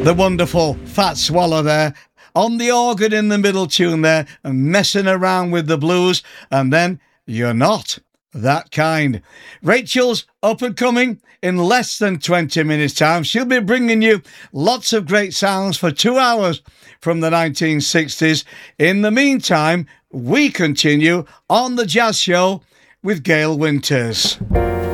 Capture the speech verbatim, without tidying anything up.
The wonderful Fat Swallow there, on the organ in the middle tune there, and messing around with the blues, and then You're Not That Kind. Rachel's up and coming in less than twenty minutes time. She'll be bringing you lots of great sounds for two hours from the nineteen sixties. In the meantime, we continue on the Jazz Show with Gail Winters.